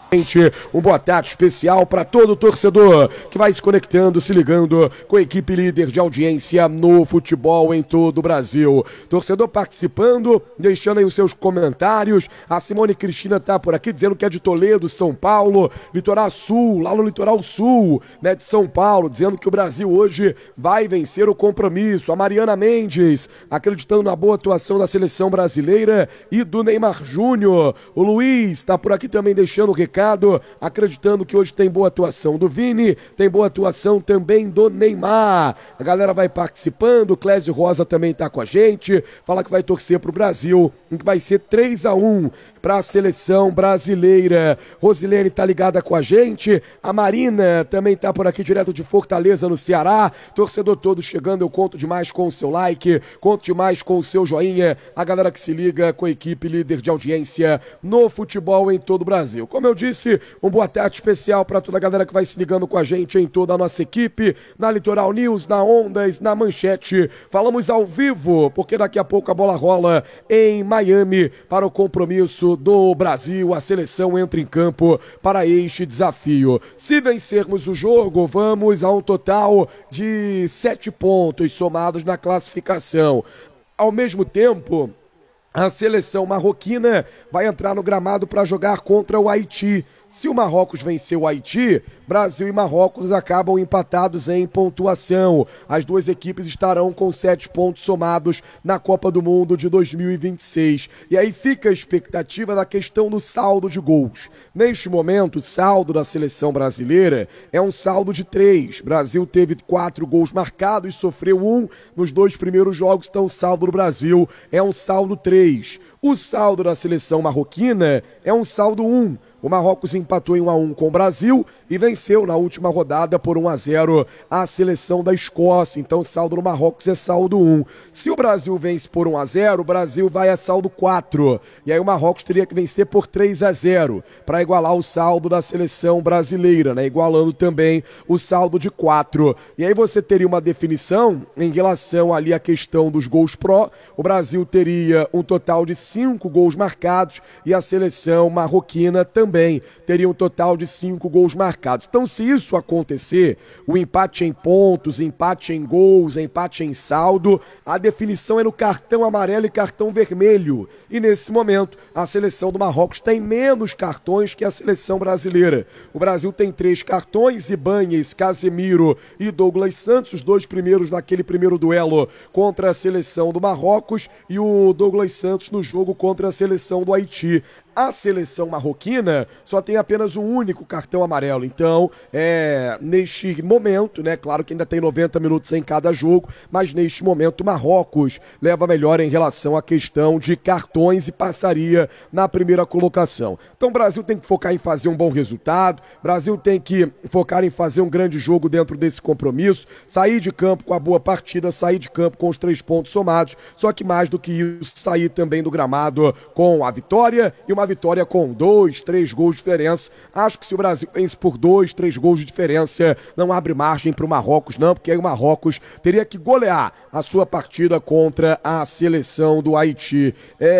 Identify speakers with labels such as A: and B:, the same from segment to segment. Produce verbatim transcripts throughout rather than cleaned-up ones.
A: Um boa tarde especial para todo torcedor que vai se conectando, se ligando com a equipe líder de audiência no futebol em todo o Brasil. Torcedor participando, deixando aí os seus comentários. A Simone Cristina tá por aqui dizendo que é de Toledo, São Paulo, Litoral Sul, lá no Litoral Sul, né, de São Paulo, dizendo que o Brasil hoje vai vencer o compromisso. A Mariana Mendes acreditando na boa atuação da seleção brasileira e do Neymar Júnior. O Luiz tá por aqui também deixando o recado, acreditando que hoje tem boa atuação do Vini, tem boa atuação também do Neymar. A galera vai participando, o Clésio Rosa também tá com a gente, fala que vai torcer pro Brasil, que vai ser três a um para a seleção brasileira. Rosilene tá ligada com a gente, a Marina também tá por aqui direto de Fortaleza, no Ceará. Torcedor todo chegando, eu conto demais com o seu like, conto demais com o seu joinha, a galera que se liga com a equipe líder de audiência no futebol em todo o Brasil. Como eu disse, um boa tarde especial para toda a galera que vai se ligando com a gente em toda a nossa equipe, na Litoral News, na Ondas, na Manchete. Falamos ao vivo, porque daqui a pouco a bola rola em Miami para o compromisso do Brasil. A seleção entra em campo para este desafio. Se vencermos o jogo, vamos a um total de sete pontos somados na classificação. Ao mesmo tempo, a seleção marroquina vai entrar no gramado para jogar contra o Haiti. Se o Marrocos vencer o Haiti, Brasil e Marrocos acabam empatados em pontuação. As duas equipes estarão com sete pontos somados na Copa do Mundo de dois mil e vinte e seis. E aí fica a expectativa da questão do saldo de gols. Neste momento, o saldo da seleção brasileira é um saldo de três. Brasil teve quatro gols marcados e sofreu um nos dois primeiros jogos, então o saldo do Brasil é um saldo três. O saldo da seleção marroquina é um saldo um. O Marrocos empatou em um a um com o Brasil e venceu na última rodada por um a zero a seleção da Escócia. Então o saldo no Marrocos é saldo um. Se o Brasil vence por um a zero, o Brasil vai a saldo quatro. E aí o Marrocos teria que vencer por três a zero para igualar o saldo da seleção brasileira, né? Igualando também o saldo de quatro. E aí você teria uma definição em relação ali à questão dos gols pró. O Brasil teria um total de cinco gols marcados e a seleção marroquina também também teria um total de cinco gols marcados. Então, se isso acontecer, o empate em pontos, empate em gols, empate em saldo, a definição é no cartão amarelo e cartão vermelho. E nesse momento, a seleção do Marrocos tem menos cartões que a seleção brasileira. O Brasil tem três cartões, Ibáñez, Casemiro e Douglas Santos, os dois primeiros naquele primeiro duelo contra a seleção do Marrocos, e o Douglas Santos no jogo contra a seleção do Haiti. A seleção marroquina só tem apenas um único cartão amarelo. Então, é, neste momento, né, claro que ainda tem noventa minutos em cada jogo, mas neste momento o Marrocos leva melhor em relação à questão de cartões e passaria na primeira colocação. Então o Brasil tem que focar em fazer um bom resultado, o Brasil tem que focar em fazer um grande jogo dentro desse compromisso, sair de campo com a boa partida, sair de campo com os três pontos somados, só que mais do que isso, sair também do gramado com a vitória e uma Uma vitória com dois, três gols de diferença. Acho que se o Brasil vence por dois, três gols de diferença, não abre margem para o Marrocos, não, porque aí o Marrocos teria que golear a sua partida contra a seleção do Haiti.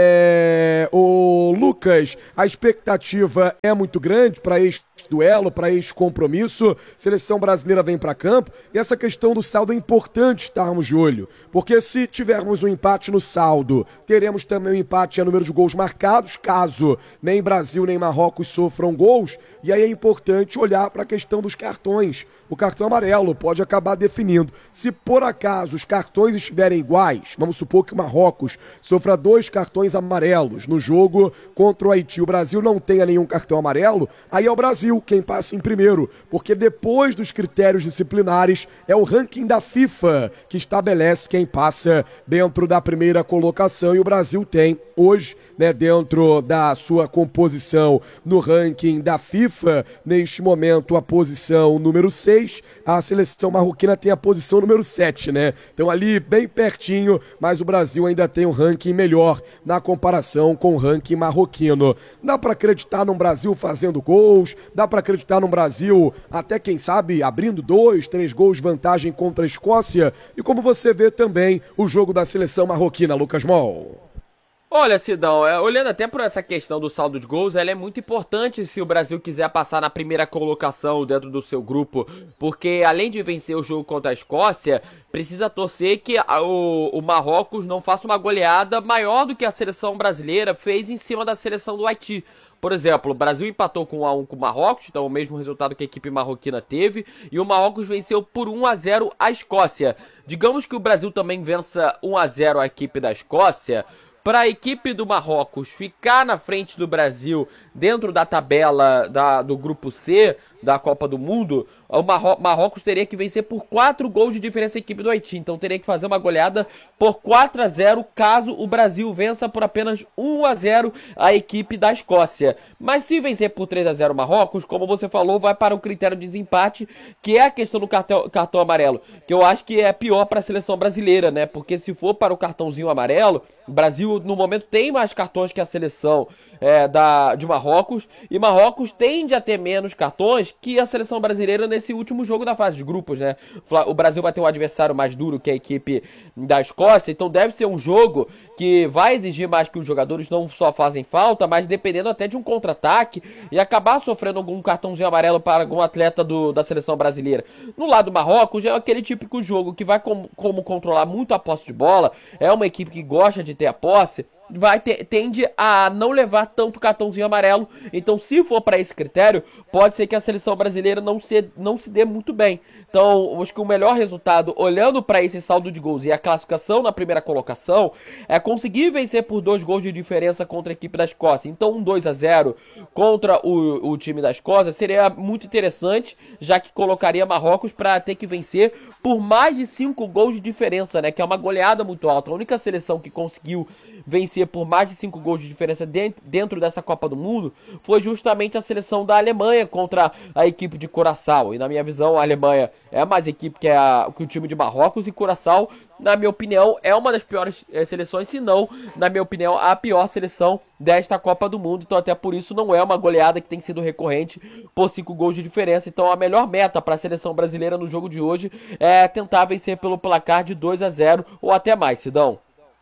A: É... O Lucas, a expectativa é muito grande para este duelo, para este compromisso. Seleção brasileira vem para campo e essa questão do saldo é importante estarmos de olho, porque se tivermos um empate no saldo, teremos também um empate a número de gols marcados, caso nem Brasil nem Marrocos sofram gols, e aí é importante olhar para a questão dos cartões. O cartão amarelo pode acabar definindo. Se por acaso os cartões estiverem iguais, vamos supor que o Marrocos sofra dois cartões amarelos no jogo contra o Haiti, o Brasil não tenha nenhum cartão amarelo, aí é o Brasil quem passa em primeiro, porque depois dos critérios disciplinares é o ranking da FIFA que estabelece quem passa dentro da primeira colocação, e o Brasil tem hoje, né, dentro da sua composição no ranking da FIFA, neste momento a posição número seis, a seleção marroquina tem a posição número sete, né? Então ali bem pertinho, mas o Brasil ainda tem um ranking melhor na comparação com o ranking marroquino. Dá para acreditar num Brasil fazendo gols, dá para acreditar num Brasil até quem sabe abrindo dois, três gols de vantagem contra a Escócia, e como você vê também o jogo da seleção marroquina, Lucas Mol.
B: Olha, Sidão, é, olhando até por essa questão do saldo de gols, ela é muito importante se o Brasil quiser passar na primeira colocação dentro do seu grupo, porque além de vencer o jogo contra a Escócia, precisa torcer que a, o, o Marrocos não faça uma goleada maior do que a seleção brasileira fez em cima da seleção do Haiti. Por exemplo, o Brasil empatou com um a um com o Marrocos, então o mesmo resultado que a equipe marroquina teve, e o Marrocos venceu por um a zero a Escócia. Digamos que o Brasil também vença um a zero a equipe da Escócia, para a equipe do Marrocos ficar na frente do Brasil dentro da tabela da, do grupo C da Copa do Mundo, o Marro Marrocos teria que vencer por quatro gols de diferença a equipe do Haiti. Então teria que fazer uma goleada por quatro a zero caso o Brasil vença por apenas um a zero a equipe da Escócia. Mas se vencer por três a zero o Marrocos, como você falou, vai para o critério de desempate, que é a questão do cartão, cartão amarelo, que eu acho que é pior para a seleção brasileira, né? Porque se for para o cartãozinho amarelo, o Brasil no momento tem mais cartões que a seleção é, da, de Marrocos, e Marrocos tende a ter menos cartões que a seleção brasileira nesse último jogo da fase de grupos, né? O Brasil vai ter um adversário mais duro que a equipe da Escócia, então deve ser um jogo que vai exigir mais que os jogadores não só fazem falta, mas dependendo até de um contra-ataque e acabar sofrendo algum cartãozinho amarelo para algum atleta do, da seleção brasileira. No lado do Marrocos, é aquele típico jogo que vai com, como controlar muito a posse de bola, é uma equipe que gosta de ter a posse, vai ter, tende a não levar tanto cartãozinho amarelo. Então, se for para esse critério, pode ser que a seleção brasileira não se, não se dê muito bem. Então, acho que o melhor resultado, olhando para esse saldo de gols e a classificação na primeira colocação, é conseguir vencer por dois gols de diferença contra a equipe da Escócia. Então, um dois a zero contra o, o time da Escócia seria muito interessante, já que colocaria Marrocos para ter que vencer por mais de cinco gols de diferença, né? Que é uma goleada muito alta. A única seleção que conseguiu vencer por mais de cinco gols de diferença dentro, dentro dessa Copa do Mundo foi justamente a seleção da Alemanha contra a equipe de Curaçao. E na minha visão, a Alemanha é mais equipe que, a, que o time de Marrocos, e Curaçao, na minha opinião, é uma das piores é, seleções, se não, na minha opinião, a pior seleção desta Copa do Mundo. Então até por isso não é uma goleada que tem sido recorrente por cinco gols de diferença. Então a melhor meta para a seleção brasileira no jogo de hoje é tentar vencer pelo placar de dois a zero ou até mais, Sidão.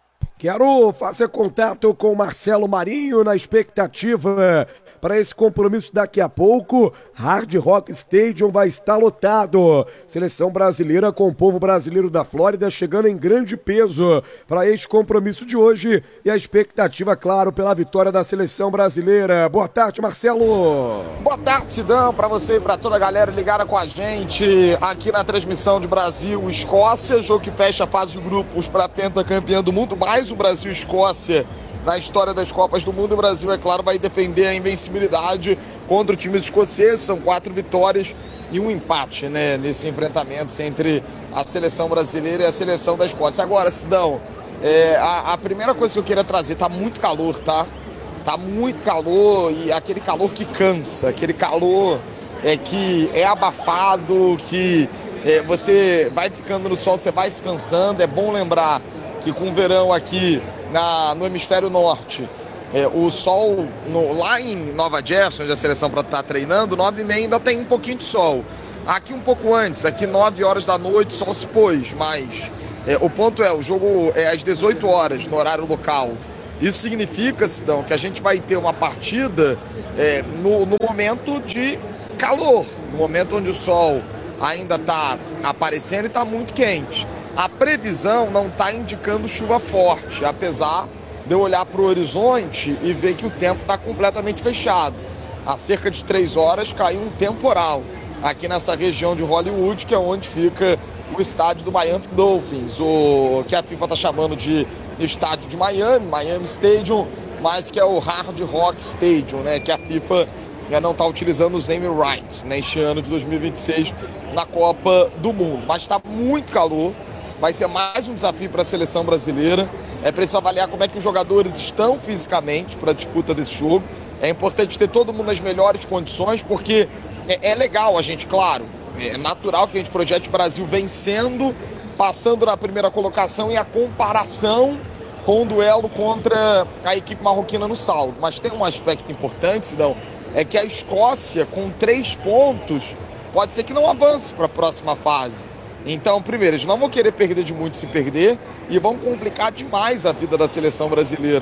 A: Quero fazer contato com o Marcelo Marinho na expectativa para esse compromisso daqui a pouco. Hard Rock Stadium vai estar lotado. Seleção brasileira com o povo brasileiro da Flórida chegando em grande peso para este compromisso de hoje. E a expectativa, claro, pela vitória da seleção brasileira. Boa tarde, Marcelo.
C: Boa tarde, Sidão, para você e para toda a galera ligada com a gente aqui na transmissão de Brasil-Escócia. Jogo que fecha a fase de grupos para a pentacampeã do mundo. Mais o Brasil-Escócia na história das Copas do Mundo. O Brasil, é claro, vai defender a invencibilidade contra o time escocês. São quatro vitórias e um empate, né, nesse enfrentamento entre a seleção brasileira e a seleção da Escócia. Agora, Sidão, é, a, a primeira coisa que eu queria trazer, tá muito calor, tá? Tá muito calor, e aquele calor que cansa, aquele calor é, que é abafado, que é, você vai ficando no sol, você vai se cansando. É bom lembrar que com o verão aqui na, no hemisfério norte, é, o sol no, lá em Nova Jersey, onde a seleção está treinando, nove e meia ainda tem um pouquinho de sol. Aqui um pouco antes, aqui nove horas da noite, o sol se pôs, mas é, o ponto é, o jogo é às dezoito horas no horário local. Isso significa, Sidão, que a gente vai ter uma partida é, no, no momento de calor, no momento onde o sol ainda está aparecendo e está muito quente. A previsão não está indicando chuva forte, apesar de eu olhar para o horizonte e ver que o tempo está completamente fechado. Há cerca de três horas caiu um temporal aqui nessa região de Hollywood, que é onde fica o estádio do Miami Dolphins, o que a FIFA está chamando de estádio de Miami, Miami Stadium, mas que é o Hard Rock Stadium, né, que a FIFA não está utilizando os name rights neste ano de dois mil e vinte e seis na Copa do Mundo. Mas está muito calor. Vai ser mais um desafio para a seleção brasileira. É preciso avaliar como é que os jogadores estão fisicamente para a disputa desse jogo. É importante ter todo mundo nas melhores condições, porque é, é legal a gente, claro, é natural que a gente projete o Brasil vencendo, passando na primeira colocação, e a comparação com o duelo contra a equipe marroquina no saldo. Mas tem um aspecto importante, Sidão, é que a Escócia, com três pontos, pode ser que não avance para a próxima fase. Então, primeiro, eles não vão querer perder de muito se perder, e vão complicar demais a vida da seleção brasileira.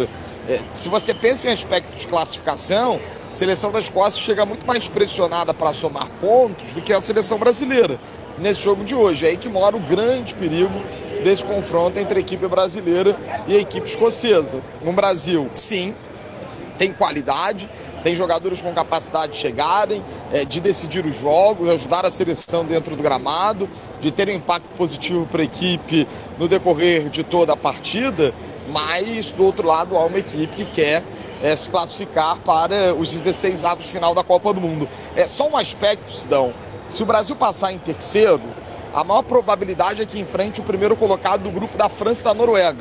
C: É, se você pensa em aspectos de classificação, a seleção da Escócia chega muito mais pressionada para somar pontos do que a seleção brasileira nesse jogo de hoje. É aí que mora o grande perigo desse confronto entre a equipe brasileira e a equipe escocesa. No Brasil, sim, tem qualidade, tem jogadores com capacidade de chegarem, é, de decidir os jogos, ajudar a seleção dentro do gramado, de ter um impacto positivo para a equipe no decorrer de toda a partida, mas do outro lado há uma equipe que quer é, se classificar para os dezesseis avos de final da Copa do Mundo. É só um aspecto, Sidão, se o Brasil passar em terceiro, a maior probabilidade é que enfrente o primeiro colocado do grupo da França e da Noruega.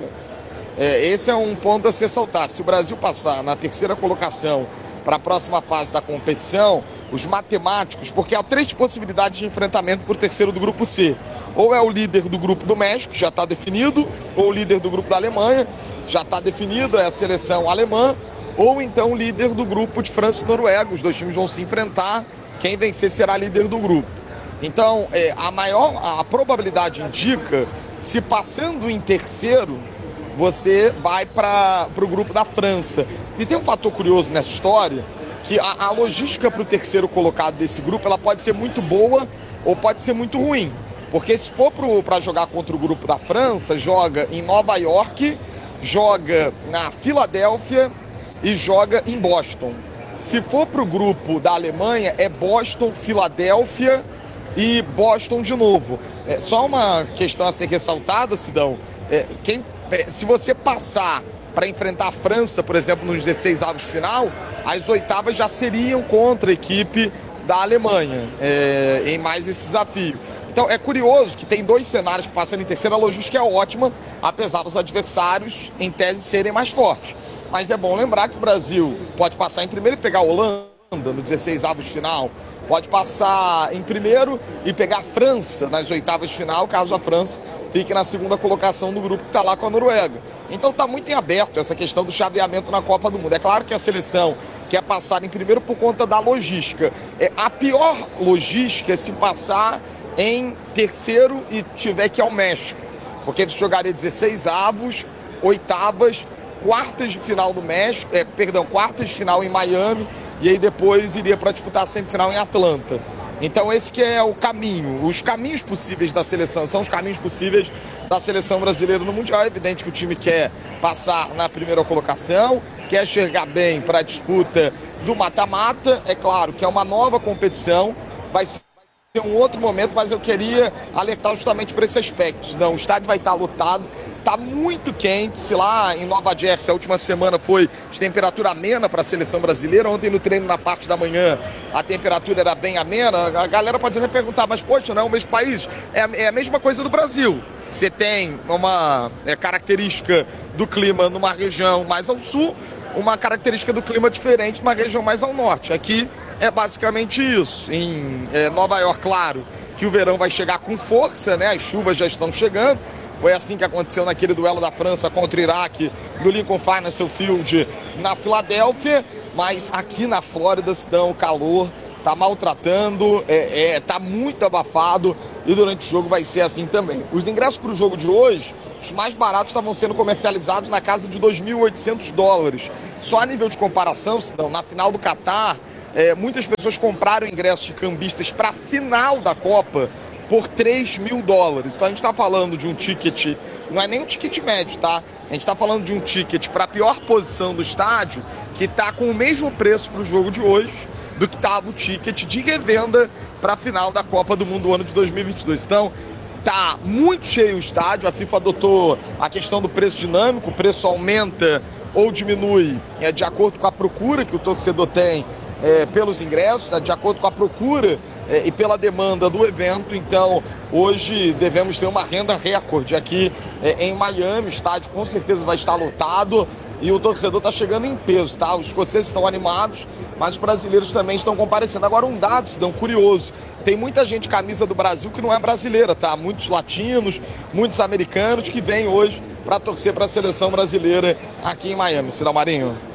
C: É, esse é um ponto a se ressaltar. Se o Brasil passar na terceira colocação para a próxima fase da competição, os matemáticos, porque há três possibilidades de enfrentamento para o terceiro do grupo C. Ou é o líder do grupo do México, já está definido, ou o líder do grupo da Alemanha, já está definido, é a seleção alemã, ou então o líder do grupo de França e Noruega. Os dois times vão se enfrentar, quem vencer será líder do grupo. Então, é, a maior, a probabilidade indica, se passando em terceiro, você vai para o grupo da França. E tem um fator curioso nessa história, que a, a logística para o terceiro colocado desse grupo, ela pode ser muito boa ou pode ser muito ruim. Porque se for para jogar contra o grupo da França, joga em Nova York, joga na Filadélfia e joga em Boston. Se for para o grupo da Alemanha, é Boston, Filadélfia e Boston de novo. É só uma questão a ser ressaltada, Sidão. É, quem, é, se você passar para enfrentar a França, por exemplo, nos dezesseis avos de final, as oitavas já seriam contra a equipe da Alemanha, é, em mais esse desafio. Então é curioso que tem dois cenários que passam em terceira, a logística é ótima, apesar dos adversários, em tese, serem mais fortes. Mas é bom lembrar que o Brasil pode passar em primeiro e pegar a Holanda no dezesseis avos de final, pode passar em primeiro e pegar a França nas oitavas de final, caso a França fique na segunda colocação do grupo que está lá com a Noruega. Então está muito em aberto essa questão do chaveamento na Copa do Mundo. É claro que a seleção quer passar em primeiro por conta da logística. É, a pior logística é se passar em terceiro e tiver que ir ao México, porque você jogaria dezesseis avos, oitavas, quartas de final no México, é, perdão, quartas de final em Miami, e aí depois iria para disputar a semifinal em Atlanta. Então esse que é o caminho, os caminhos possíveis da seleção, são os caminhos possíveis da seleção brasileira no Mundial. É evidente que o time quer passar na primeira colocação, quer chegar bem para a disputa do mata-mata. É claro que é uma nova competição, vai ser um outro momento, mas eu queria alertar justamente para esse aspecto. Não, o estádio vai estar lotado, está muito quente. Se lá em Nova Jersey a última semana foi de temperatura amena para a seleção brasileira, ontem no treino na parte da manhã a temperatura era bem amena, a galera pode até perguntar, mas poxa, não é o mesmo país? É a, é a mesma coisa do Brasil. Você tem uma é, característica do clima numa região mais ao sul, uma característica do clima diferente numa região mais ao norte. Aqui é basicamente isso. Em é, Nova York, claro que o verão vai chegar com força, né? As chuvas já estão chegando. Foi assim que aconteceu naquele duelo da França contra o Iraque no Lincoln Financial Field na Filadélfia. Mas aqui na Flórida, Sidão, o calor tá maltratando, é, é, tá muito abafado e durante o jogo vai ser assim também. Os ingressos para o jogo de hoje, os mais baratos estavam sendo comercializados na casa de dois mil e oitocentos dólares. Só a nível de comparação, Sidão, na final do Catar, é, muitas pessoas compraram ingressos de cambistas para a final da Copa por três mil dólares. Então a gente está falando de um ticket, não é nem um ticket médio, tá? A gente está falando de um ticket para a pior posição do estádio, que está com o mesmo preço para o jogo de hoje do que estava o ticket de revenda para a final da Copa do Mundo do ano de dois mil e vinte e dois. Então, tá muito cheio o estádio, a FIFA adotou a questão do preço dinâmico, o preço aumenta ou diminui é, de acordo com a procura que o torcedor tem é, pelos ingressos, é, de acordo com a procura é, e pela demanda do evento. Então, hoje devemos ter uma renda recorde aqui é, em Miami, o estádio com certeza vai estar lotado. E o torcedor está chegando em peso, tá? Os escoceses estão animados, mas os brasileiros também estão comparecendo. Agora, um dado, Sidão, curioso. Tem muita gente camisa do Brasil que não é brasileira, tá? Muitos latinos, muitos americanos que vêm hoje para torcer para a seleção brasileira aqui em Miami. Sidão Marinho.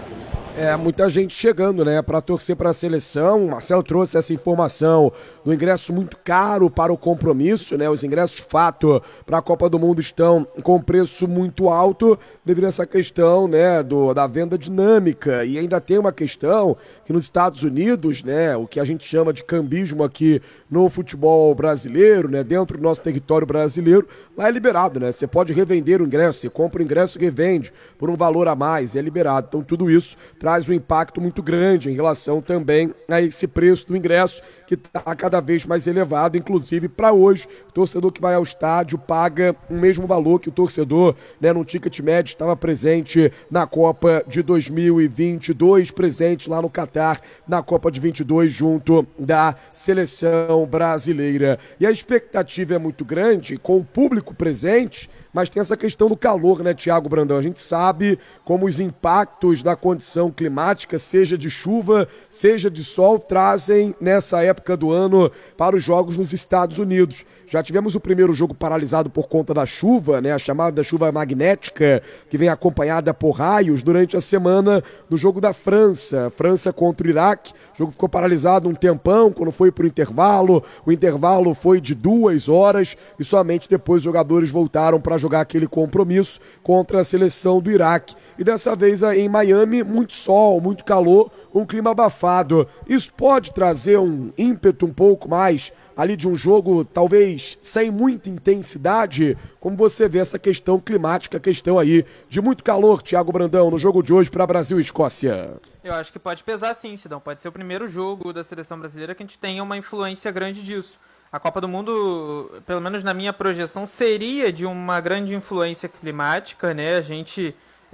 A: É, muita gente chegando, né, para torcer para a seleção. O Marcelo trouxe essa informação do ingresso muito caro para o compromisso, né? Os ingressos de fato para a Copa do Mundo estão com preço muito alto devido a essa questão, né, do, da venda dinâmica. E ainda tem uma questão que nos Estados Unidos, né, o que a gente chama de cambismo aqui no futebol brasileiro, né, dentro do nosso território brasileiro, lá é liberado, né? Você pode revender o ingresso, você compra o ingresso e revende por um valor a mais, é liberado. Então tudo isso traz um impacto muito grande em relação também a esse preço do ingresso que está cada vez mais elevado, inclusive para hoje, o torcedor que vai ao estádio paga o mesmo valor que o torcedor, né, no ticket médio estava presente na Copa de dois mil e vinte e dois, presente lá no Catar, na Copa de vinte e dois, junto da seleção brasileira. E a expectativa é muito grande, com o público presente, mas tem essa questão do calor, né, Thiago Brandão? A gente sabe como os impactos da condição climática, seja de chuva, seja de sol, trazem nessa época do ano para os jogos nos Estados Unidos. Já tivemos o primeiro jogo paralisado por conta da chuva, né, a chamada chuva magnética, que vem acompanhada por raios durante a semana do jogo da França. França contra o Iraque. O jogo ficou paralisado um tempão, quando foi para o intervalo. O intervalo foi de duas horas e somente depois os jogadores voltaram para jogar aquele compromisso contra a seleção do Iraque. E dessa vez em Miami, muito sol, muito calor, um clima abafado. Isso pode trazer um ímpeto um pouco mais ali de um jogo, talvez sem muita intensidade, como você vê essa questão climática, a questão aí de muito calor, Thiago Brandão, no jogo de hoje para Brasil e Escócia.
D: Eu acho que pode pesar sim, Sidão. Pode ser o primeiro jogo da seleção brasileira que a gente tenha uma influência grande disso. A Copa do Mundo, pelo menos na minha projeção, seria de uma grande influência climática, né? A gente,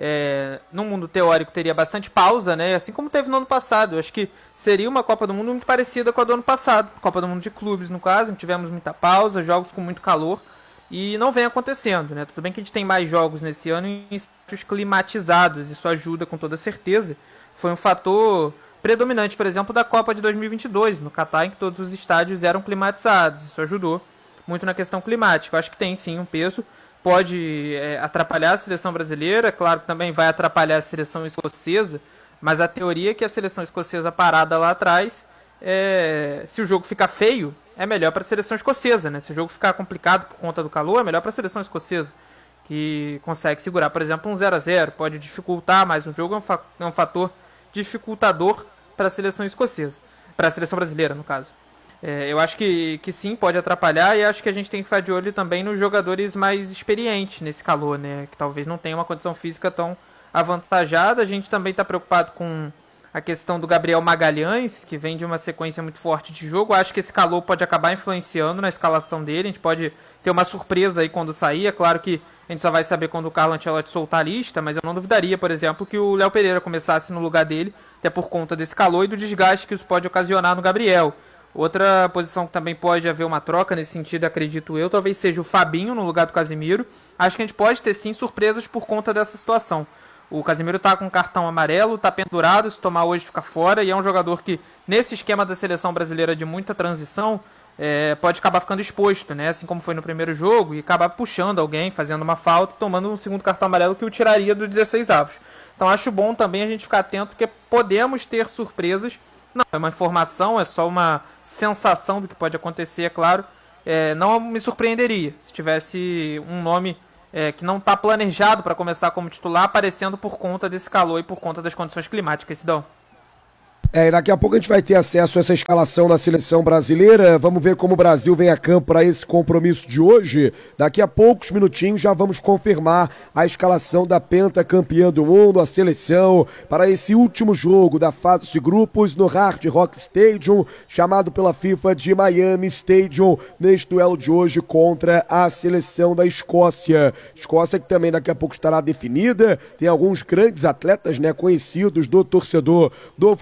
D: é, no mundo teórico, teria bastante pausa, né? Assim como teve no ano passado. Eu acho que seria uma Copa do Mundo muito parecida com a do ano passado. Copa do Mundo de clubes, no caso, não tivemos muita pausa, jogos com muito calor. E não vem acontecendo, né? Tudo bem que a gente tem mais jogos nesse ano em estádios climatizados. Isso ajuda com toda certeza. Foi um fator predominante, por exemplo, da Copa de dois mil e vinte e dois, no Catar, em que todos os estádios eram climatizados. Isso ajudou muito na questão climática. Eu acho que tem sim um peso. Pode é, atrapalhar a seleção brasileira, claro que também vai atrapalhar a seleção escocesa, mas a teoria é que a seleção escocesa parada lá atrás, é, se o jogo ficar feio, é melhor para a seleção escocesa, né? Se o jogo ficar complicado por conta do calor, é melhor para a seleção escocesa, que consegue segurar, por exemplo, um zero a zero, pode dificultar, mas o jogo é um, fa- é um fator dificultador para a seleção escocesa, para a seleção brasileira, no caso. É, eu acho que, que sim, pode atrapalhar, e acho que a gente tem que ficar de olho também nos jogadores mais experientes nesse calor, né? Que talvez não tenham uma condição física tão avantajada. A gente também está preocupado com a questão do Gabriel Magalhães, que vem de uma sequência muito forte de jogo. Acho que esse calor pode acabar influenciando na escalação dele. A gente pode ter uma surpresa aí quando sair. É claro que a gente só vai saber quando o Carlo Ancelotti soltar a lista, mas eu não duvidaria, por exemplo, que o Léo Pereira começasse no lugar dele, até por conta desse calor e do desgaste que isso pode ocasionar no Gabriel. Outra posição que também pode haver uma troca nesse sentido, acredito eu, talvez seja o Fabinho no lugar do Casemiro. Acho que a gente pode ter sim surpresas por conta dessa situação. O Casemiro tá com cartão amarelo, tá pendurado, se tomar hoje fica fora, e é um jogador que, nesse esquema da seleção brasileira de muita transição, é, pode acabar ficando exposto, né? Assim como foi no primeiro jogo, e acabar puxando alguém, fazendo uma falta e tomando um segundo cartão amarelo que o tiraria do dezesseis avos. Então acho bom também a gente ficar atento, porque podemos ter surpresas. Não é uma informação, é só uma sensação do que pode acontecer, é claro. É, não me surpreenderia se tivesse um nome é, que não está planejado para começar como titular, aparecendo por conta desse calor e por conta das condições climáticas, Sidão.
A: É, e daqui a pouco a gente vai ter acesso a essa escalação na seleção brasileira. Vamos ver como o Brasil vem a campo para esse compromisso de hoje. Daqui a poucos minutinhos já vamos confirmar a escalação da pentacampeã do mundo, a seleção, para esse último jogo da fase de grupos no Hard Rock Stadium, chamado pela FIFA de Miami Stadium, neste duelo de hoje contra a seleção da Escócia. Escócia que também daqui a pouco estará definida. Tem alguns grandes atletas, né, conhecidos do torcedor do futebol brasileiro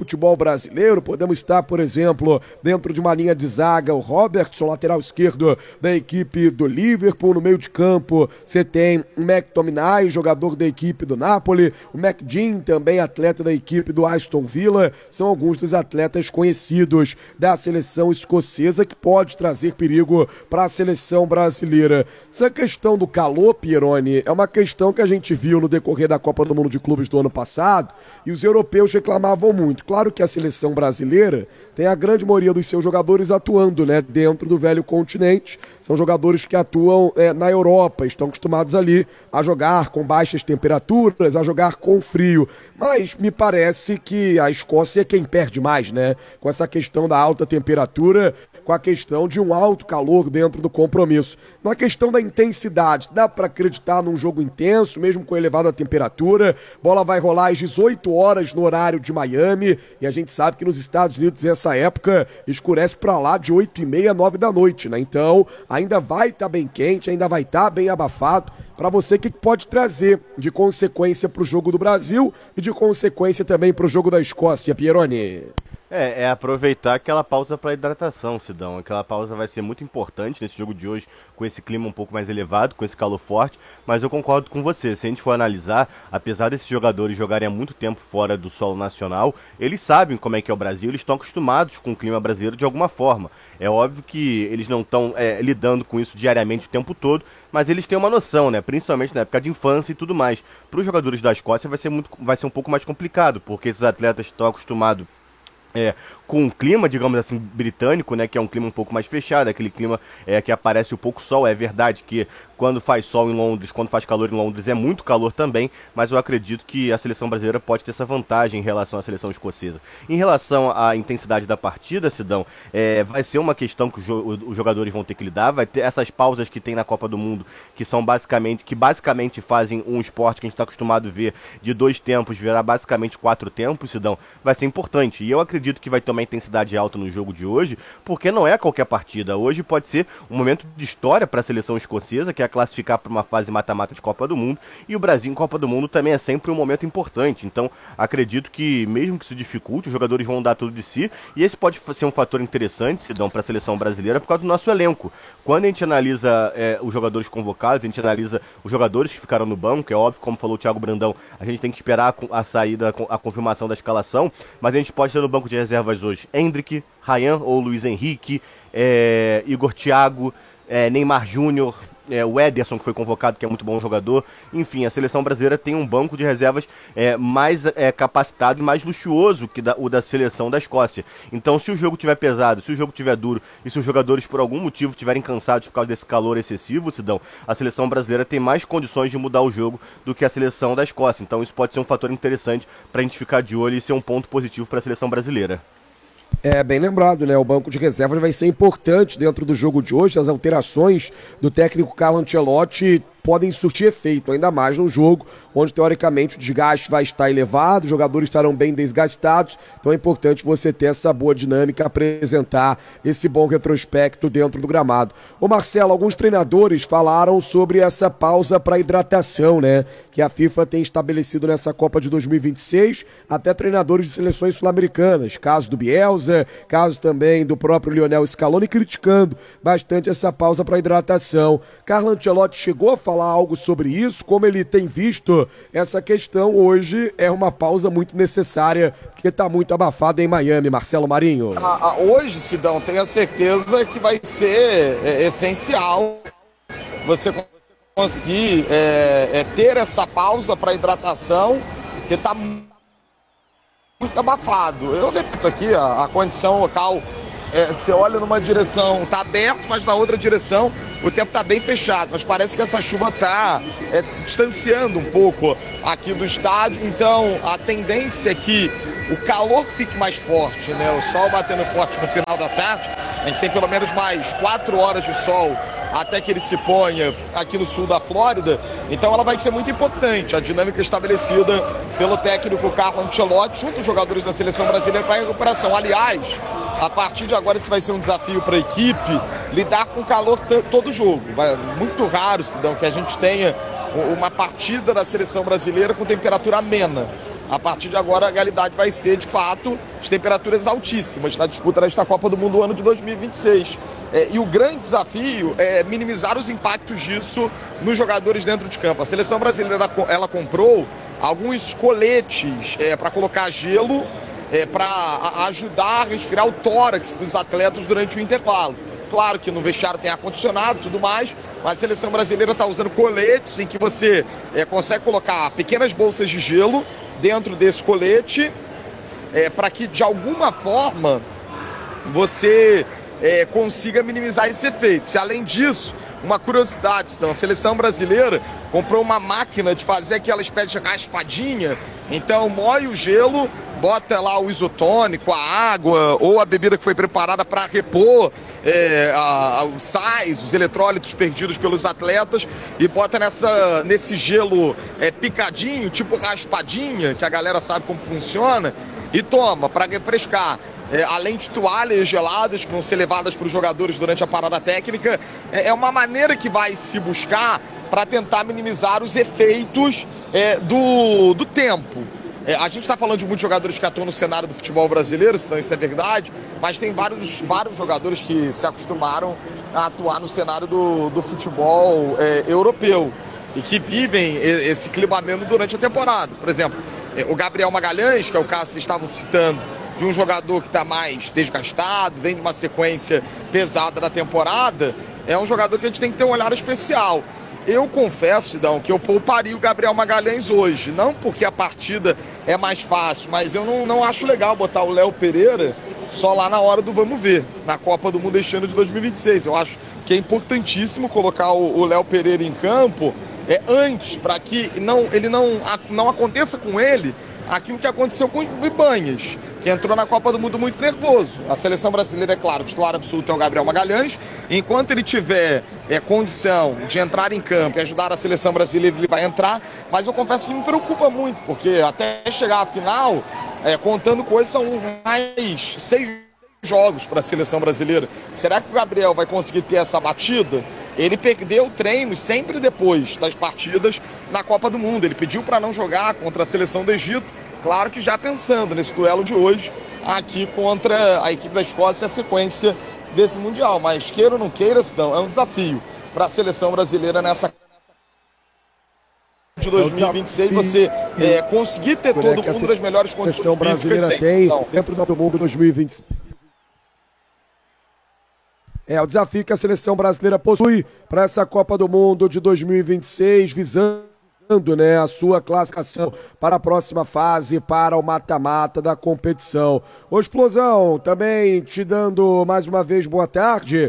A: brasileiro. Podemos estar, por exemplo, dentro de uma linha de zaga, o Robertson, lateral esquerdo da equipe do Liverpool. No meio de campo, você tem o McTominay, jogador da equipe do Napoli. O McGinn, também atleta da equipe do Aston Villa. São alguns dos atletas conhecidos da seleção escocesa que pode trazer perigo para a seleção brasileira. Essa questão do calor, Pieroni, é uma questão que a gente viu no decorrer da Copa do Mundo de Clubes do ano passado, e os europeus reclamavam muito. Claro que a seleção brasileira tem a grande maioria dos seus jogadores atuando, né, dentro do velho continente. São jogadores que atuam é, na Europa, estão acostumados ali a jogar com baixas temperaturas, a jogar com frio. Mas me parece que a Escócia é quem perde mais, né, com essa questão da alta temperatura, com a questão de um alto calor dentro do compromisso. Na questão da intensidade, dá para acreditar num jogo intenso, mesmo com elevada temperatura. Bola vai rolar às dezoito horas no horário de Miami, e a gente sabe que nos Estados Unidos, nessa época, escurece para lá de oito e meia, nove da noite, né? Então, ainda vai estar tá bem quente, ainda vai estar tá bem abafado. Para você, o que pode trazer de consequência para o jogo do Brasil e de consequência também para o jogo da Escócia, Pieroni?
E: É, é aproveitar aquela pausa para hidratação, Sidão. Aquela pausa vai ser muito importante nesse jogo de hoje, com esse clima um pouco mais elevado, com esse calor forte, mas eu concordo com você. Se a gente for analisar, apesar desses jogadores jogarem há muito tempo fora do solo nacional, eles sabem como é que é o Brasil, eles estão acostumados com o clima brasileiro de alguma forma. É óbvio que eles não estão é, lidando com isso diariamente o tempo todo, mas eles têm uma noção, né? Principalmente na época de infância e tudo mais. Para os jogadores da Escócia vai ser, muito, vai ser um pouco mais complicado, porque esses atletas estão acostumados É, com um clima, digamos assim, britânico, né, que é um clima um pouco mais fechado, aquele clima é, que aparece o pouco sol. É verdade que quando faz sol em Londres, quando faz calor em Londres, é muito calor também, mas eu acredito que a seleção brasileira pode ter essa vantagem em relação à seleção escocesa. Em relação à intensidade da partida, Sidão, é, vai ser uma questão que os jogadores vão ter que lidar, vai ter essas pausas que tem na Copa do Mundo, que são basicamente, que basicamente fazem um esporte que a gente está acostumado a ver de dois tempos, virar basicamente quatro tempos, Sidão, vai ser importante. E eu acredito que vai ter uma intensidade alta no jogo de hoje, porque não é qualquer partida. Hoje pode ser um momento de história para a seleção escocesa, que é classificar para uma fase mata-mata de Copa do Mundo, e o Brasil em Copa do Mundo também é sempre um momento importante. Então acredito que, mesmo que isso dificulte, os jogadores vão dar tudo de si, e esse pode ser um fator interessante, Sidão, para a seleção brasileira, por causa do nosso elenco. Quando a gente analisa é, os jogadores convocados, a gente analisa os jogadores que ficaram no banco, é óbvio, como falou o Thiago Brandão, a gente tem que esperar a saída, a confirmação da escalação, mas a gente pode ter no banco de reservas hoje Endrick, Ryan ou Luiz Henrique, é, Igor Thiago, é, Neymar Júnior, é, o Ederson, que foi convocado, que é muito bom jogador. Enfim, a seleção brasileira tem um banco de reservas é, mais é, capacitado e mais luxuoso que da, o da seleção da Escócia. Então, se o jogo estiver pesado, se o jogo estiver duro e se os jogadores por algum motivo estiverem cansados por causa desse calor excessivo, Sidão, a seleção brasileira tem mais condições de mudar o jogo do que a seleção da Escócia. Então isso pode ser um fator interessante para a gente ficar de olho e ser um ponto positivo para a seleção brasileira.
A: É, bem lembrado, né? O banco de reservas vai ser importante dentro do jogo de hoje. As alterações do técnico Carlo Ancelotti podem surtir efeito, ainda mais num jogo onde, teoricamente, o desgaste vai estar elevado, os jogadores estarão bem desgastados, então é importante você ter essa boa dinâmica, apresentar esse bom retrospecto dentro do gramado. Ô Marcelo, alguns treinadores falaram sobre essa pausa para hidratação, né, que a FIFA tem estabelecido nessa Copa de dois mil e vinte e seis, até treinadores de seleções sul-americanas, caso do Bielsa, caso também do próprio Lionel Scaloni, criticando bastante essa pausa para hidratação. Carlo Ancelotti chegou a falar algo sobre isso, como ele tem visto essa questão hoje. É uma pausa muito necessária, porque está muito abafado em Miami. Marcelo Marinho.
C: Ah, ah, hoje, Sidão, tenha certeza que vai ser é, essencial você conseguir é, é, ter essa pausa para hidratação, que está muito abafado. Eu repito aqui, a, a condição local, é, você olha numa direção, está aberto, mas na outra direção o tempo está bem fechado, mas parece que essa chuva está é, se distanciando um pouco aqui do estádio, então a tendência é que o calor fique mais forte, né? O sol batendo forte no final da tarde, a gente tem pelo menos mais quatro horas de sol até que ele se ponha aqui no sul da Flórida, então ela vai ser muito importante, a dinâmica estabelecida pelo técnico Carlo Ancelotti junto aos jogadores da seleção brasileira para a recuperação. Aliás, a partir de agora esse vai ser um desafio para a equipe lidar com calor todo jogo. É muito raro, Sidão, que a gente tenha uma partida da seleção brasileira com temperatura amena. A partir de agora a realidade vai ser, de fato, de temperaturas altíssimas na disputa desta Copa do Mundo do ano de dois mil e vinte e seis. É, e o grande desafio é minimizar os impactos disso nos jogadores dentro de campo. A seleção brasileira ela comprou alguns coletes é, para colocar gelo, é, para ajudar a resfriar o tórax dos atletas durante o intervalo. Claro que no vestiário tem ar-condicionado e tudo mais, mas a seleção brasileira está usando coletes em que você é, consegue colocar pequenas bolsas de gelo dentro desse colete, é, para que de alguma forma você é, consiga minimizar esses efeitos. E além disso, uma curiosidade, então, a seleção brasileira comprou uma máquina de fazer aquela espécie de raspadinha, então moe o gelo, bota lá o isotônico, a água ou a bebida que foi preparada para repor é, a, a, os sais, os eletrólitos perdidos pelos atletas e bota nessa, nesse gelo é, picadinho, tipo raspadinha, que a galera sabe como funciona, e toma para refrescar. É, além de toalhas geladas que vão ser levadas para os jogadores durante a parada técnica, é, é uma maneira que vai se buscar para tentar minimizar os efeitos é, do, do tempo. É, a gente está falando de muitos jogadores que atuam no cenário do futebol brasileiro, senão isso é verdade, mas tem vários, vários jogadores que se acostumaram a atuar no cenário do, do futebol é, europeu e que vivem esse clima ameno durante a temporada. Por exemplo, é, o Gabriel Magalhães, que é o caso que vocês estavam citando, de um jogador que está mais desgastado, vem de uma sequência pesada da temporada, é um jogador que a gente tem que ter um olhar especial. Eu confesso, Sidão, que eu pouparia o Gabriel Magalhães hoje, não porque a partida é mais fácil, mas eu não, não acho legal botar o Léo Pereira só lá na hora do vamos ver, na Copa do Mundo este ano de dois mil e vinte e seis. Eu acho que é importantíssimo colocar o Léo Pereira em campo é, antes, para que não, ele não, não aconteça com ele aquilo que aconteceu com o Ibanhas, que entrou na Copa do Mundo muito nervoso. A seleção brasileira, é claro, o titular absoluto é o Gabriel Magalhães. Enquanto ele tiver é, condição de entrar em campo e ajudar a seleção brasileira, ele vai entrar. Mas eu confesso que me preocupa muito, porque até chegar à final, é, contando coisas, são mais seis jogos para a seleção brasileira. Será que o Gabriel vai conseguir ter essa batida? Ele perdeu treinos sempre depois das partidas na Copa do Mundo. Ele pediu para não jogar contra a seleção do Egito, claro que já pensando nesse duelo de hoje aqui contra a equipe da Escócia, a sequência desse Mundial. Mas queira ou não queira, Sidão, é um desafio para a seleção brasileira nessa de dois mil e vinte e seis, você é, conseguir ter todo mundo nas melhores condições
A: físicas. A seleção brasileira tem dentro do mundo dois mil e vinte e seis. É o desafio que a seleção brasileira possui para essa Copa do Mundo de dois mil e vinte e seis, visando, né, a sua classificação para a próxima fase, para o mata-mata da competição. Ô Explosão, também te dando mais uma vez boa tarde.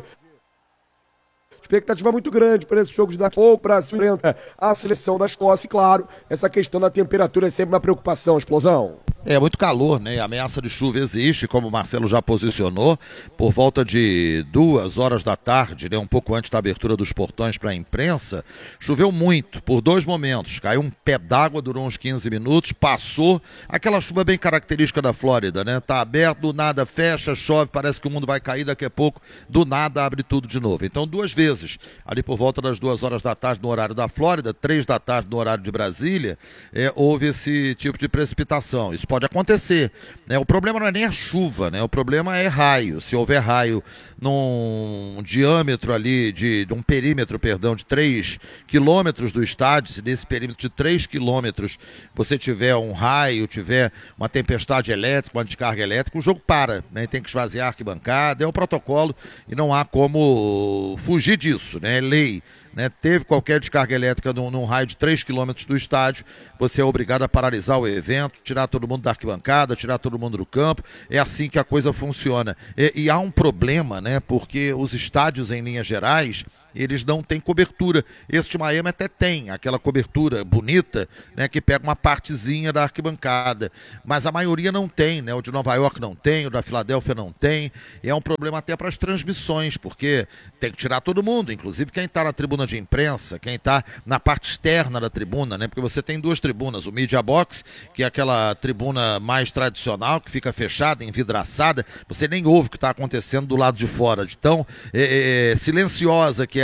A: Expectativa muito grande para esse jogo de daqui a pouco. O Brasil enfrenta a seleção da Escócia e, claro, essa questão da temperatura é sempre uma preocupação, Explosão.
F: É muito calor, né? A ameaça de chuva existe, como o Marcelo já posicionou, por volta de duas horas da tarde, né? Um pouco antes da abertura dos portões para a imprensa, choveu muito, por dois momentos. Caiu um pé d'água, durou uns quinze minutos, passou, aquela chuva bem característica da Flórida, né? Tá aberto, do nada fecha, chove, parece que o mundo vai cair daqui a pouco, do nada abre tudo de novo. Então, duas vezes, ali por volta das duas horas da tarde no horário da Flórida, três da tarde no horário de Brasília, é, houve esse tipo de precipitação. Isso pode acontecer, né? O problema não é nem a chuva, né? O problema é raio. Se houver raio num diâmetro ali, de, de um perímetro, perdão, de três quilômetros do estádio, se nesse perímetro de três quilômetros você tiver um raio, tiver uma tempestade elétrica, uma descarga elétrica, o jogo para, né? Tem que esvaziar a arquibancada, é o protocolo e não há como fugir disso, né? É lei. Né, teve qualquer descarga elétrica num, num raio de três quilômetros do estádio, você é obrigado a paralisar o evento, tirar todo mundo da arquibancada, tirar todo mundo do campo. É assim que a coisa funciona. E, e há um problema, né, porque os estádios, em linhas gerais, eles não têm cobertura. Este de Miami até tem aquela cobertura bonita, né, que pega uma partezinha da arquibancada, mas a maioria não tem, né? O de Nova York não tem, o da Filadélfia não tem. E é um problema até para as transmissões, porque tem que tirar todo mundo, inclusive quem está na tribuna de imprensa, quem está na parte externa da tribuna, né? Porque você tem duas tribunas, o Media Box, que é aquela tribuna mais tradicional, que fica fechada, envidraçada, você nem ouve o que está acontecendo do lado de fora, de tão é, é, silenciosa que é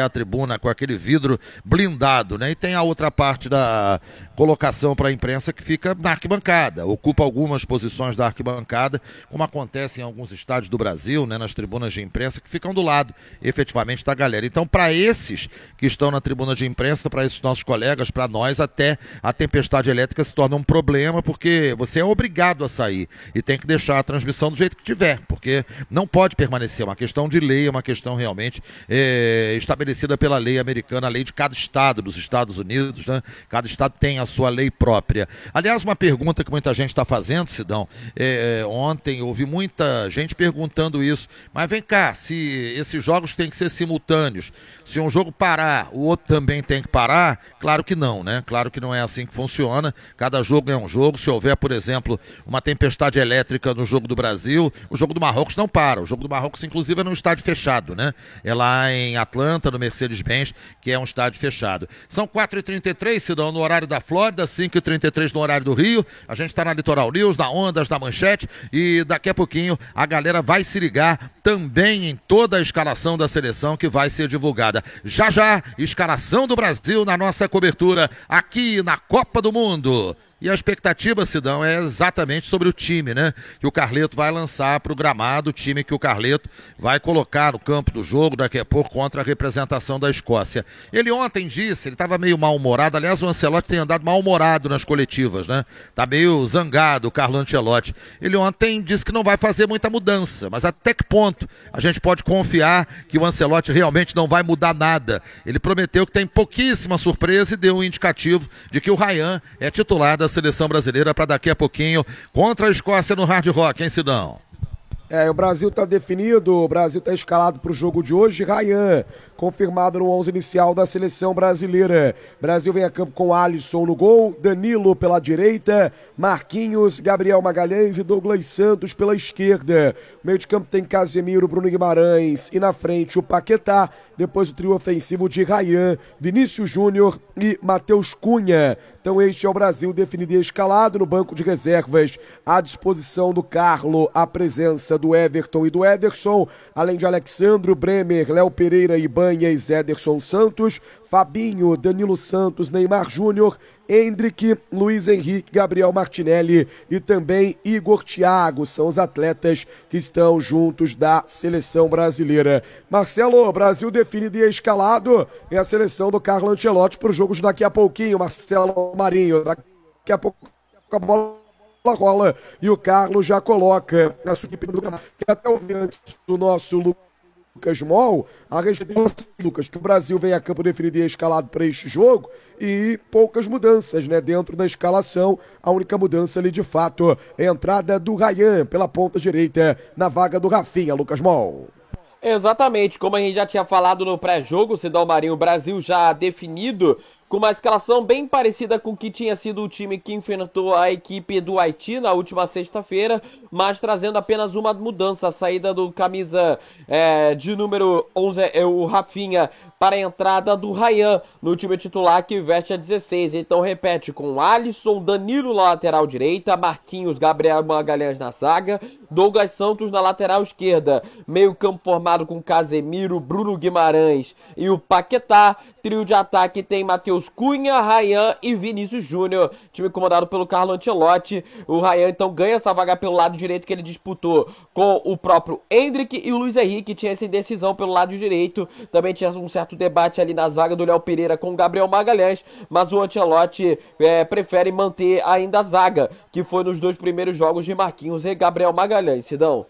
F: é a tribuna com aquele vidro blindado, né? E tem a outra parte da colocação para a imprensa que fica na arquibancada, ocupa algumas posições da arquibancada, como acontece em alguns estádios do Brasil, né? Nas tribunas de imprensa, que ficam do lado, efetivamente, da galera. Então, para esses que estão na tribuna de imprensa, para esses nossos colegas, para nós, até a tempestade elétrica se torna um problema, porque você é obrigado a sair e tem que deixar a transmissão do jeito que tiver, porque não pode permanecer. É uma questão de lei, é uma questão realmente é, estabelecida pela lei americana, a lei de cada estado dos Estados Unidos, né? Cada estado tem a sua lei própria. Aliás, uma pergunta que muita gente está fazendo, Sidão, é, ontem ouvi muita gente perguntando isso, mas vem cá, se esses jogos têm que ser simultâneos, se um jogo parar, o outro também tem que parar? Claro que não, né? Claro que não é assim que funciona, cada jogo é um jogo. Se houver, por exemplo, uma tempestade elétrica no jogo do Brasil, o jogo do Marrocos não para, o jogo do Marrocos inclusive é num estádio fechado, né? É lá em Atlanta, no Mercedes-Benz, que é um estádio fechado. São quatro e trinta e três, Sidão, no horário da Flórida, cinco e trinta e três no horário do Rio, a gente está na Litoral News, na Ondas, na Manchete, e daqui a pouquinho a galera vai se ligar também em toda a escalação da seleção que vai ser divulgada. Já já, escalação do Brasil na nossa cobertura aqui na Copa do Mundo. E a expectativa, Sidão, é exatamente sobre o time, né? Que o Carleto vai lançar para o gramado, o time que o Carleto vai colocar no campo do jogo daqui a pouco contra a representação da Escócia. Ele ontem disse, ele estava meio mal-humorado, aliás o Ancelotti tem andado mal-humorado nas coletivas, né? Tá meio zangado o Carlo Ancelotti. Ele ontem disse que não vai fazer muita mudança, mas até que ponto a gente pode confiar que o Ancelotti realmente não vai mudar nada? Ele prometeu que tem pouquíssima surpresa e deu um indicativo de que o Ryan é titular da seleção brasileira para daqui a pouquinho contra a Escócia no Hard Rock, hein, Sidão?
A: É, o Brasil está definido, o Brasil está escalado para o jogo de hoje. Ryan, confirmado no onze inicial da seleção brasileira. Brasil vem a campo com Alisson no gol, Danilo pela direita, Marquinhos, Gabriel Magalhães e Douglas Santos pela esquerda. O meio de campo tem Casemiro, Bruno Guimarães e na frente o Paquetá. Depois o trio ofensivo de Ryan, Vinícius Júnior e Matheus Cunha. Então este é o Brasil definido e escalado no banco de reservas. À disposição do Carlo, a presença do Everton e do Ederson, além de Alexandro, Bremer, Léo Pereira, Ibanez, Ederson Santos, Fabinho, Danilo Santos, Neymar Júnior, Endrick, Luiz Henrique, Gabriel Martinelli e também Igor Thiago. São os atletas que estão juntos da seleção brasileira. Marcelo, Brasil definido e escalado é a seleção do Carlo Ancelotti para os jogos daqui a pouquinho. Marcelo Marinho, daqui a pouco a bola rola e o Carlos já coloca na sua equipe do gramado. Quero até ouvir antes do nosso Lucas Mol a respeito do Lucas, que o Brasil vem a campo definido e escalado para este jogo e poucas mudanças, né, dentro da escalação. A única mudança ali de fato é a entrada do Ryan pela ponta direita na vaga do Rafinha. Lucas Mol.
B: Exatamente, como a gente já tinha falado no pré-jogo, Sidão Marinho, o Brasil já definido com uma escalação bem parecida com o que tinha sido o time que enfrentou a equipe do Haiti na última sexta-feira, mas trazendo apenas uma mudança, a saída do camisa é, de número onze, é, o Rafinha, para a entrada do Ryan no time titular que veste a dezesseis. Então repete com Alisson, Danilo na lateral direita, Marquinhos, Gabriel Magalhães na zaga, Douglas Santos na lateral esquerda, meio campo formado com Casemiro, Bruno Guimarães e o Paquetá. Trio de ataque tem Matheus Cunha, Ryan e Vinícius Júnior, time comandado pelo Carlo Ancelotti. O Ryan então ganha essa vaga pelo lado direito que ele disputou com o próprio Endrick, e o Luiz Henrique tinha essa indecisão pelo lado direito. Também tinha um certo debate ali na zaga do Léo Pereira com o Gabriel Magalhães, mas o Ancelotti é, prefere manter ainda a zaga, que foi nos dois primeiros jogos de Marquinhos e Gabriel Magalhães. Sidão?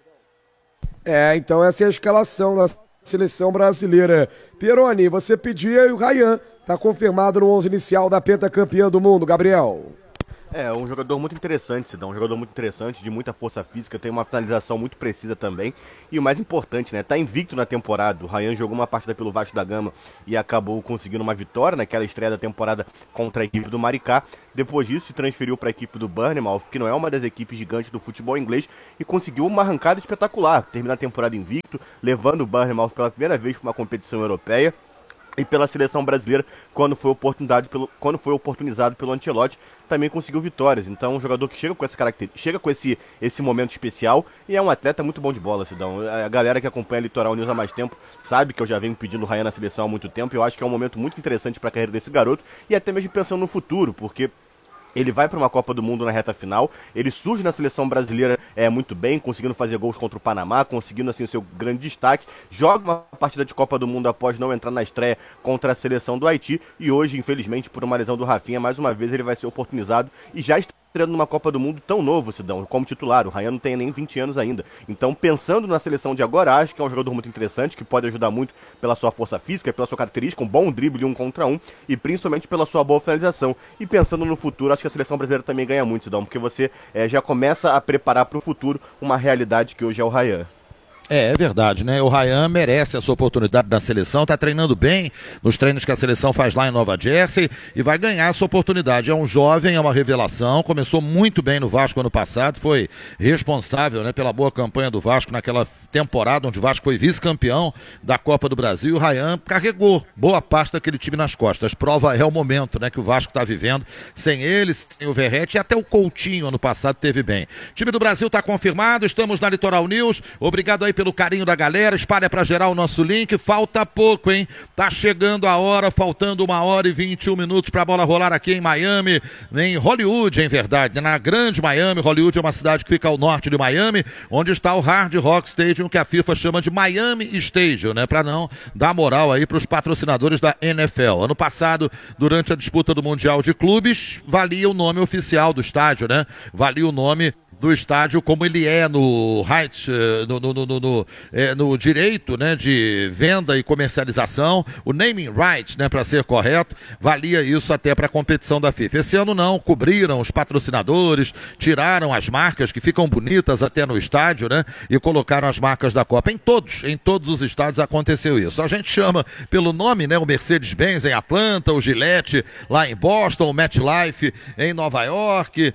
A: É, então essa é a escalação da seleção brasileira. Pieroni, você pedia e o Ryan está confirmado no onze inicial da pentacampeã do mundo, Gabriel.
E: É, um jogador muito interessante, Sidão, um jogador muito interessante, de muita força física, tem uma finalização muito precisa também, e o mais importante, né, tá invicto na temporada. O Ryan jogou uma partida pelo Vasco da Gama e acabou conseguindo uma vitória naquela estreia da temporada contra a equipe do Maricá. Depois disso se transferiu para a equipe do Bournemouth, que não é uma das equipes gigantes do futebol inglês, e conseguiu uma arrancada espetacular, terminar a temporada invicto, levando o Bournemouth pela primeira vez para uma competição europeia. e pela seleção brasileira, quando foi, oportunidade pelo, quando foi oportunizado pelo Ancelotti, também conseguiu vitórias. Então, um jogador que chega com essa característica, chega com esse, esse momento especial e é um atleta muito bom de bola, Sidão. A galera que acompanha a Litoral News há mais tempo sabe que eu já venho pedindo o Ryan na seleção há muito tempo. Eu acho que é um momento muito interessante para a carreira desse garoto e até mesmo pensando no futuro, porque ele vai para uma Copa do Mundo na reta final, ele surge na seleção brasileira é, muito bem, conseguindo fazer gols contra o Panamá, conseguindo assim o seu grande destaque, joga uma partida de Copa do Mundo após não entrar na estreia contra a seleção do Haiti, e hoje, infelizmente, por uma lesão do Rafinha, mais uma vez ele vai ser oportunizado e já está estreando numa Copa do Mundo tão novo, Sidão, como titular. O Ryan não tem nem vinte anos ainda. Então, pensando na seleção de agora, acho que é um jogador muito interessante, que pode ajudar muito pela sua força física, pela sua característica, um bom drible um contra um, e principalmente pela sua boa finalização. E pensando no futuro, acho que a seleção brasileira também ganha muito, Sidão, porque você é, já começa a preparar para o futuro uma realidade que hoje é o Ryan.
F: É, é verdade, né? O Ryan merece essa oportunidade na seleção, tá treinando bem nos treinos que a seleção faz lá em Nova Jersey e vai ganhar essa oportunidade. É um jovem, é uma revelação, começou muito bem no Vasco ano passado, foi responsável, né, pela boa campanha do Vasco naquela temporada onde o Vasco foi vice-campeão da Copa do Brasil. O Ryan carregou boa parte daquele time nas costas. Prova é o momento, né, que o Vasco tá vivendo, sem ele, sem o Verratti, e até o Coutinho ano passado teve bem. O time do Brasil tá confirmado, estamos na Litoral News, obrigado aí pelo carinho da galera, espalha pra geral o nosso link, falta pouco, hein? Tá chegando a hora, faltando uma hora e vinte e um minutos pra bola rolar aqui em Miami, em Hollywood, em verdade, na grande Miami. Hollywood é uma cidade que fica ao norte de Miami, onde está o Hard Rock Stadium, que a FIFA chama de Miami Stadium, né? Pra não dar moral aí pros patrocinadores da N F L. Ano passado, durante a disputa do Mundial de Clubes, valia o nome oficial do estádio, né? Valia o nome do estádio como ele é no right, no, no, no, no, é, no direito, né, de venda e comercialização, o naming right, né, para ser correto, valia isso até para a competição da FIFA. Esse ano não, cobriram os patrocinadores, tiraram as marcas que ficam bonitas até no estádio, né, e colocaram as marcas da Copa. Em todos, em todos os estádios aconteceu isso. A gente chama pelo nome, né, o Mercedes-Benz em Atlanta, o Gillette lá em Boston, o MetLife em Nova York,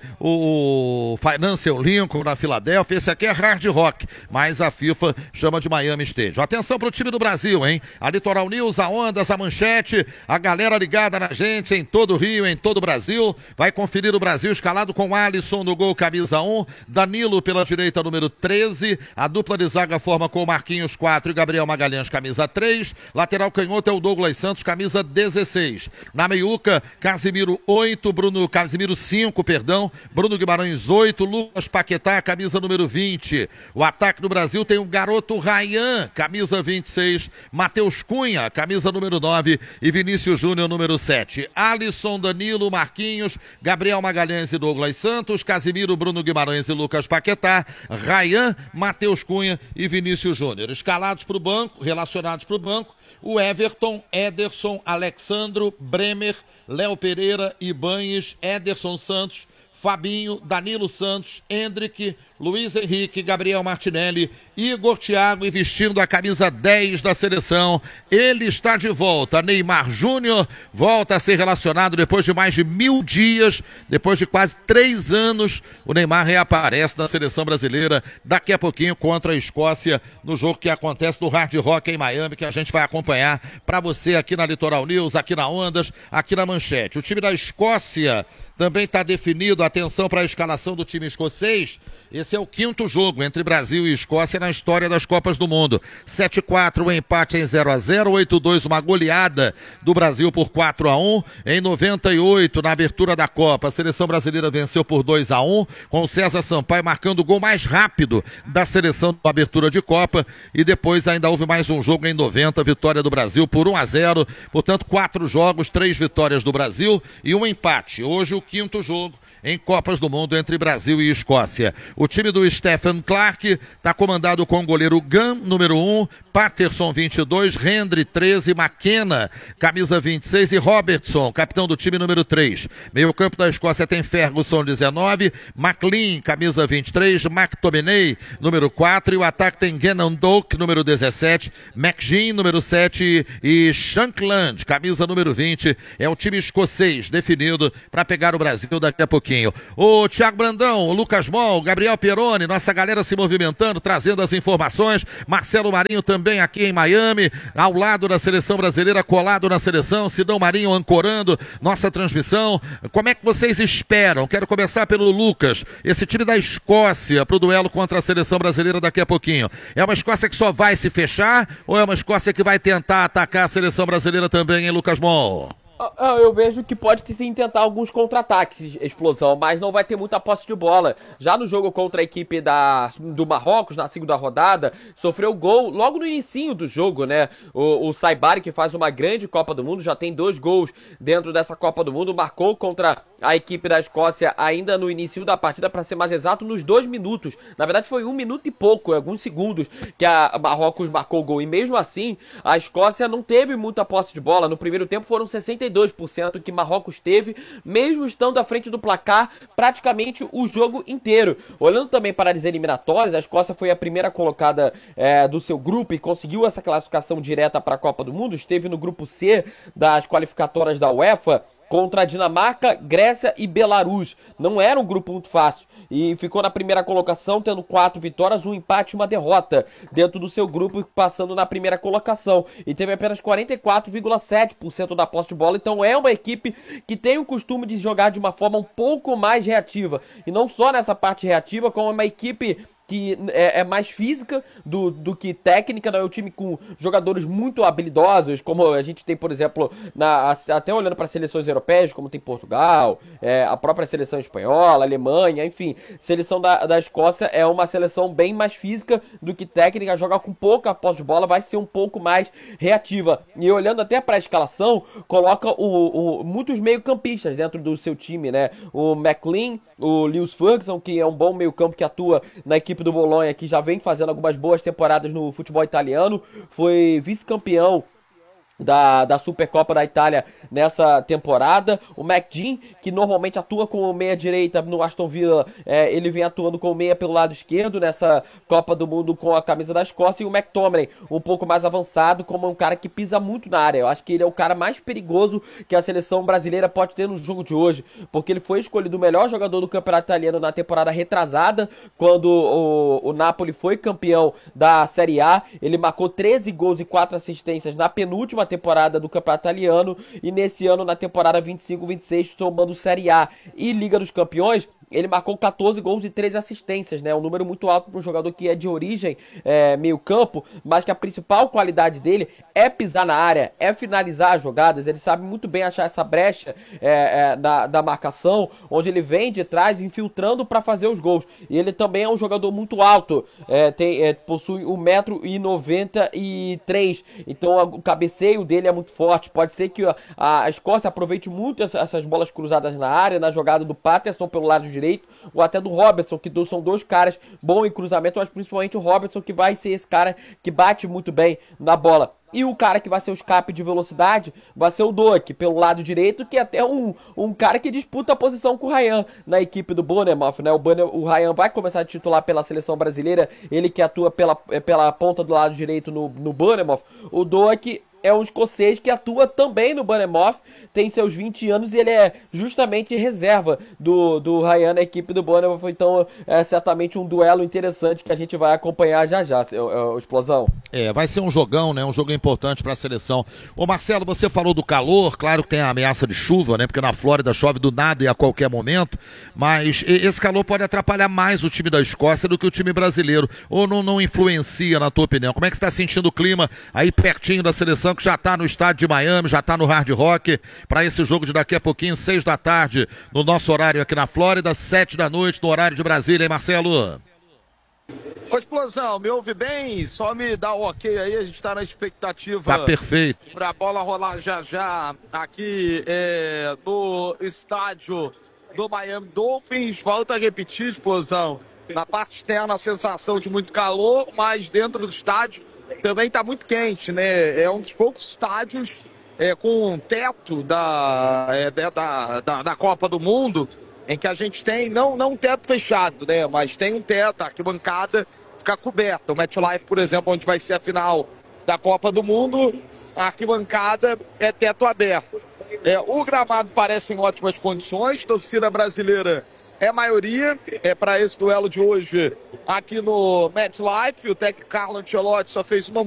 F: o Financial Lincoln na Filadélfia. Esse aqui é Hard Rock, mas a FIFA chama de Miami Stadium. Atenção para o time do Brasil, hein? A Litoral News, a Ondas, a Manchete, a galera ligada na gente em todo o Rio, em todo o Brasil. Vai conferir o Brasil escalado com Alisson no gol, camisa um, Danilo pela direita, número treze, a dupla de zaga forma com Marquinhos quatro e Gabriel Magalhães, camisa três, lateral canhoto é o Douglas Santos, camisa dezesseis. Na meiuca, Casimiro oito, Bruno Casimiro cinco, perdão, Bruno Guimarães oito, Lucas Paquetá, camisa número vinte. O ataque do Brasil tem o garoto Ryan, camisa vinte e seis, Matheus Cunha, camisa número nove e Vinícius Júnior, número sete. Alisson, Danilo, Marquinhos, Gabriel Magalhães e Douglas Santos, Casimiro, Bruno Guimarães e Lucas Paquetá, Ryan, Matheus Cunha e Vinícius Júnior. Escalados para o banco, relacionados para o banco, o Everton, Ederson, Alexandro, Bremer, Léo Pereira, Ibanes, Ederson Santos, Fabinho, Danilo Santos, Hendrick, Luiz Henrique, Gabriel Martinelli, Igor Thiago e vestindo a camisa dez da seleção, ele está de volta. Neymar Júnior volta a ser relacionado depois de mais de mil dias, depois de quase três anos, o Neymar reaparece na seleção brasileira daqui a pouquinho contra a Escócia, no jogo que acontece no Hard Rock em Miami, que a gente vai acompanhar para você aqui na Litoral News, aqui na Ondas, aqui na Manchete. O time da Escócia também está definido, atenção para a escalação do time escocês. Esse é o quinto jogo entre Brasil e Escócia na história das Copas do Mundo. sete a quatro, um empate em zero a zero, oito a dois, uma goleada do Brasil por quatro a um. Em noventa e oito, na abertura da Copa, a seleção brasileira venceu por dois a um, com o César Sampaio marcando o gol mais rápido da seleção na abertura de Copa. E depois ainda houve mais um jogo em noventa, vitória do Brasil por um a zero. Portanto, quatro jogos, três vitórias do Brasil e um empate. Hoje o quinto jogo em Copas do Mundo entre Brasil e Escócia. O time do Stephen Clark está comandado com o goleiro Gunn, número um, Patterson, vinte e dois, Hendry, treze, McKenna, camisa vinte e seis, e Robertson, capitão do time, número três. Meio campo da Escócia tem Ferguson, dezenove, McLean, camisa vinte e três, McTominay, número quatro, e o ataque tem Gannon Doak, número dezessete, McGinn, número sete, e Shankland, camisa número vinte. É o time escocês definido para pegar para o Brasil daqui a pouquinho. O Thiago Brandão, o Lucas Mol, o Gabriel Peroni, nossa galera se movimentando, trazendo as informações. Marcelo Marinho também aqui em Miami, ao lado da seleção brasileira, colado na seleção. Sidão Marinho ancorando nossa transmissão. Como é que vocês esperam? Quero começar pelo Lucas. Esse time da Escócia para o duelo contra a seleção brasileira daqui a pouquinho. É uma Escócia que só vai se fechar ou é uma Escócia que vai tentar atacar a seleção brasileira também, hein, Lucas Mol?
B: Eu vejo que pode sim tentar alguns contra-ataques, Explosão, mas não vai ter muita posse de bola. Já no jogo contra a equipe da, do Marrocos, na segunda rodada, sofreu gol logo no inicinho do jogo, né? O, o Saibari, que faz uma grande Copa do Mundo, já tem dois gols dentro dessa Copa do Mundo, marcou contra a equipe da Escócia ainda no início da partida, para ser mais exato, nos dois minutos. Na verdade foi um minuto e pouco, alguns segundos, que a Marrocos marcou o gol. E mesmo assim, a Escócia não teve muita posse de bola. No primeiro tempo foram sessenta e dois por cento que Marrocos teve, mesmo estando à frente do placar praticamente o jogo inteiro. Olhando também para as eliminatórias, a Escócia foi a primeira colocada é, do seu grupo e conseguiu essa classificação direta para a Copa do Mundo. Esteve no grupo C das qualificatórias da UEFA contra a Dinamarca, Grécia e Belarus. Não era um grupo muito fácil e ficou na primeira colocação, tendo quatro vitórias, um empate e uma derrota dentro do seu grupo, passando na primeira colocação, e teve apenas quarenta e quatro vírgula sete por cento da posse de bola. Então é uma equipe que tem o costume de jogar de uma forma um pouco mais reativa, e não só nessa parte reativa, como é uma equipe que é, é mais física do, do que técnica, não é um time com jogadores muito habilidosos, como a gente tem, por exemplo, na, até olhando para seleções europeias, como tem Portugal, é, a própria seleção espanhola, Alemanha, enfim, seleção da, da Escócia é uma seleção bem mais física do que técnica, joga com pouca posse de bola, vai ser um pouco mais reativa. E olhando até para a escalação, coloca o, o, muitos meio-campistas dentro do seu time, né? O McLean, o Lewis Ferguson, que é um bom meio-campo que atua na equipe do Bolonha, que já vem fazendo algumas boas temporadas no futebol italiano, foi vice-campeão Da, da Supercopa da Itália nessa temporada. O McGinn, que normalmente atua como meia-direita no Aston Villa, é, ele vem atuando como meia pelo lado esquerdo nessa Copa do Mundo com a camisa da Escócia. E o McTominay, um pouco mais avançado, como um cara que pisa muito na área. Eu acho que ele é o cara mais perigoso que a seleção brasileira pode ter no jogo de hoje, porque ele foi escolhido o melhor jogador do campeonato italiano na temporada retrasada, quando o, o Napoli foi campeão da Série A. Ele marcou treze gols e quatro assistências na penúltima temporada do campeonato italiano, e nesse ano, na temporada vinte e cinco vinte e seis, tomando Série A e Liga dos Campeões, ele marcou catorze gols e treze assistências, né? Um número muito alto para um jogador que é de origem é, meio campo, mas que a principal qualidade dele é pisar na área, é finalizar as jogadas. Ele sabe muito bem achar essa brecha é, é, da, da marcação, onde ele vem de trás infiltrando para fazer os gols. E ele também é um jogador muito alto, é, tem, é, possui um metro e noventa e três, então o cabeceio dele é muito forte. Pode ser que a, a Escócia aproveite muito essa, essas bolas cruzadas na área, na jogada do Patterson pelo lado direito, ou até do Robertson, que são dois caras bons em cruzamento, mas principalmente o Robertson, que vai ser esse cara que bate muito bem na bola. E o cara que vai ser o escape de velocidade vai ser o Doak, pelo lado direito, que é até um, um cara que disputa a posição com o Ryan na equipe do Bournemouth, né? O, Bournemouth, o Ryan vai começar a titular pela seleção brasileira, ele que atua pela, pela ponta do lado direito no, no Bournemouth. O Doak é um escocês que atua também no Bournemouth, tem seus vinte anos e ele é justamente reserva do, do Ryan na equipe do Bournemouth. Então é certamente um duelo interessante que a gente vai acompanhar já já, o Explosão.
F: É, vai ser um jogão, né? Um jogo importante para a seleção. Ô Marcelo, você falou do calor, claro que tem a ameaça de chuva, né? Porque na Flórida chove do nada e a qualquer momento, mas esse calor pode atrapalhar mais o time da Escócia do que o time brasileiro, ou não, não influencia, na tua opinião? Como é que você está sentindo o clima aí pertinho da seleção, que já está no estádio de Miami, já está no Hard Rock, para esse jogo de daqui a pouquinho, seis da tarde, no nosso horário aqui na Flórida, sete da noite no horário de Brasília, hein, Marcelo?
C: Ô, Explosão, me ouve bem? Só me dá o ok aí, a gente tá na expectativa.
F: Tá perfeito.
C: Pra bola rolar já já aqui é, no estádio do Miami Dolphins. Volto a repetir, Explosão. Na parte externa a sensação de muito calor, mas dentro do estádio também tá muito quente, né? É um dos poucos estádios é, com teto da, é, da, da, da Copa do Mundo, em que a gente tem, não, não um teto fechado, né? Mas tem um teto, a arquibancada fica coberta. O MetLife, por exemplo, onde vai ser a final da Copa do Mundo, a arquibancada é teto aberto. É, o gramado parece em ótimas condições, torcida brasileira é maioria, é para esse duelo de hoje aqui no MetLife. O técnico Carlo Ancelotti só fez uma